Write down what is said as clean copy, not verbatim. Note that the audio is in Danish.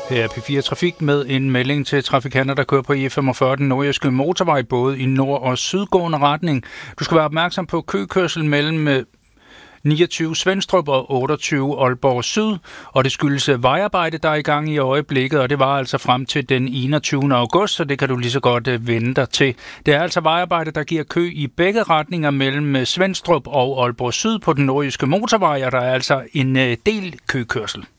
Her er P4 Trafik med en melding til trafikanter, der kører på E45, den nordjyske motorvej, både i nord- og sydgående retning. Du skal være opmærksom på køkørsel mellem 29 Svendstrup og 28 Aalborg Syd, og det skyldes vejarbejde, der er i gang i øjeblikket, og det var altså frem til den 21. august, så det kan du lige så godt vende dig til. Det er altså vejarbejde, der giver kø i begge retninger mellem Svendstrup og Aalborg Syd på den nordjyske motorvej, og der er altså en del køkørsel.